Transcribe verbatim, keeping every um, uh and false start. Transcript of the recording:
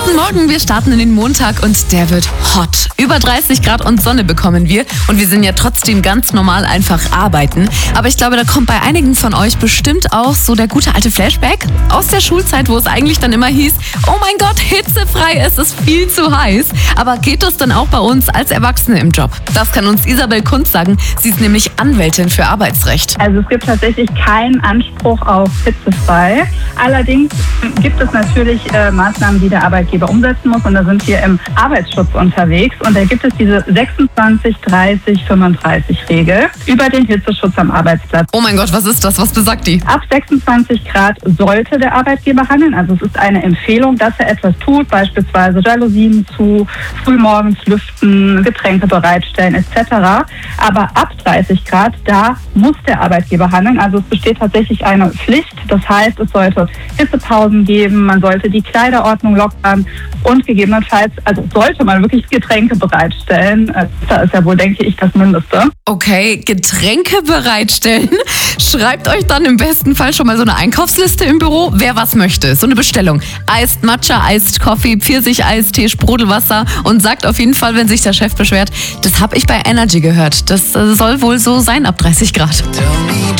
Guten Morgen, wir starten in den Montag und der wird hot. Über dreißig Grad und Sonne bekommen wir und wir sind ja trotzdem ganz normal einfach arbeiten. Aber ich glaube, da kommt bei einigen von euch bestimmt auch so der gute alte Flashback aus der Schulzeit, wo es eigentlich dann immer hieß, oh mein Gott, hitzefrei, es ist viel zu heiß. Aber geht das dann auch bei uns als Erwachsene im Job? Das kann uns Isabel Kunz sagen. Sie ist nämlich Anwältin für Arbeitsrecht. Also es gibt tatsächlich keinen Anspruch auf hitzefrei. Allerdings gibt es natürlich äh, Maßnahmen, die der Arbeitgeber umsetzen muss. Und da sind wir im Arbeitsschutz unterwegs. Und da gibt es diese sechsundzwanzig dreißig fünfunddreißig Regel über den Hitzeschutz am Arbeitsplatz. Oh mein Gott, was ist das? Was besagt die? Ab sechsundzwanzig Grad sollte der Arbeitgeber handeln. Also es ist eine Empfehlung, dass er etwas tut, beispielsweise Jalousien zu, frühmorgens lüften, Getränke bereitstellen et cetera. Aber ab dreißig Grad, da muss der Arbeitgeber handeln. Also es besteht tatsächlich eine Pflicht. Das heißt, es sollte Hitzepausen geben, man sollte die Kleiderordnung lockern und gegebenenfalls, also sollte man wirklich Getränke bereitstellen. Das ist ja wohl, denke ich, das Mindeste. Okay, Getränke bereitstellen. Schreibt euch dann im besten Fall schon mal so eine Einkaufsliste im Büro, wer was möchte. So eine Bestellung. Iced Matcha, Iced Coffee, Pfirsich-Eistee, Sprudelwasser und sagt auf jeden Fall, wenn sich der Chef beschwert, das habe ich bei Energy gehört. Das soll wohl so sein ab dreißig Grad.